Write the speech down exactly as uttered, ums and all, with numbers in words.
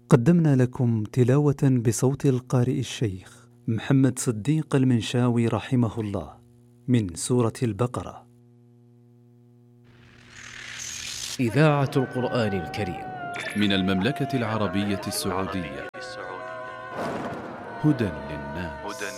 قدمنا لكم تلاوة بصوت القارئ الشيخ محمد صديق المنشاوي رحمه الله من سورة البقرة. إذاعة القرآن الكريم من المملكة العربية السعودية. هدى للناس